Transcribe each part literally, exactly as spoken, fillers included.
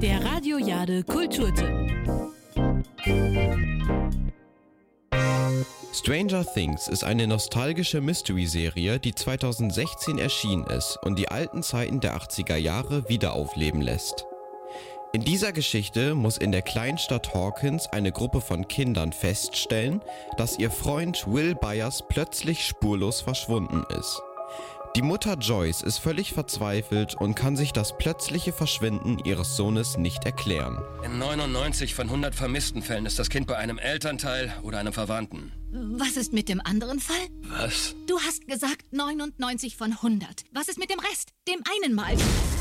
Der Radio Jade Kulturtipp. Stranger Things ist eine nostalgische Mystery-Serie, die zweitausendsechzehn erschienen ist und die alten Zeiten der achtziger Jahre wieder aufleben lässt. In dieser Geschichte muss in der Kleinstadt Hawkins eine Gruppe von Kindern feststellen, dass ihr Freund Will Byers plötzlich spurlos verschwunden ist. Die Mutter Joyce ist völlig verzweifelt und kann sich das plötzliche Verschwinden ihres Sohnes nicht erklären. In neunundneunzig von hundert vermissten Fällen ist das Kind bei einem Elternteil oder einem Verwandten. Was ist mit dem anderen Fall? Was? Du hast gesagt neunundneunzig von hundert. Was ist mit dem Rest? Dem einen Mal?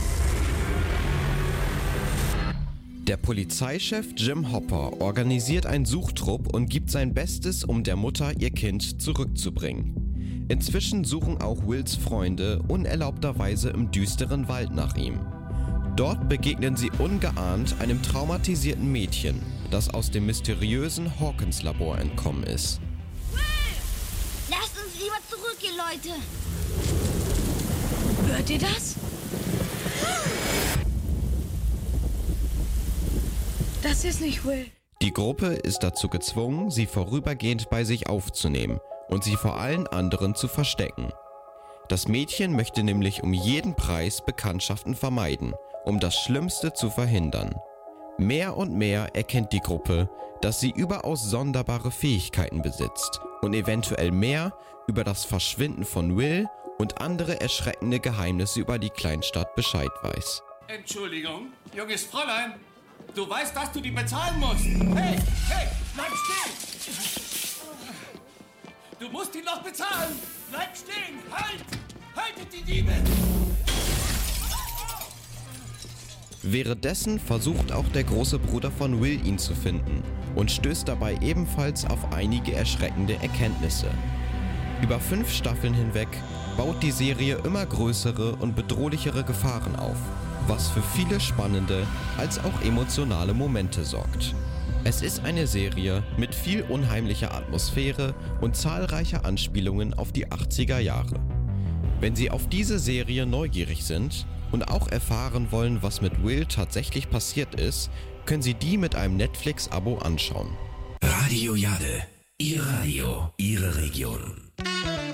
Der Polizeichef Jim Hopper organisiert einen Suchtrupp und gibt sein Bestes, um der Mutter ihr Kind zurückzubringen. Inzwischen suchen auch Wills Freunde unerlaubterweise im düsteren Wald nach ihm. Dort begegnen sie ungeahnt einem traumatisierten Mädchen, das aus dem mysteriösen Hawkins-Labor entkommen ist. Will! Lasst uns lieber zurückgehen, Leute! Hört ihr das? Das ist nicht Will. Die Gruppe ist dazu gezwungen, sie vorübergehend bei sich aufzunehmen und sie vor allen anderen zu verstecken. Das Mädchen möchte nämlich um jeden Preis Bekanntschaften vermeiden, um das Schlimmste zu verhindern. Mehr und mehr erkennt die Gruppe, dass sie überaus sonderbare Fähigkeiten besitzt und eventuell mehr über das Verschwinden von Will und andere erschreckende Geheimnisse über die Kleinstadt Bescheid weiß. Entschuldigung, junges Fräulein. Du weißt, dass du die bezahlen musst. Hey, hey, bleib stehen. Du musst ihn noch bezahlen. Bleib stehen. Halt. Haltet die Diebe. Währenddessen versucht auch der große Bruder von Will ihn zu finden und stößt dabei ebenfalls auf einige erschreckende Erkenntnisse. Über fünf Staffeln hinweg baut die Serie immer größere und bedrohlichere Gefahren auf, was für viele spannende als auch emotionale Momente sorgt. Es ist eine Serie mit viel unheimlicher Atmosphäre und zahlreicher Anspielungen auf die achtziger Jahre. Wenn Sie auf diese Serie neugierig sind und auch erfahren wollen, was mit Will tatsächlich passiert ist, können Sie die mit einem Netflix-Abo anschauen. Radio Jade. Ihr Radio, Ihre Region.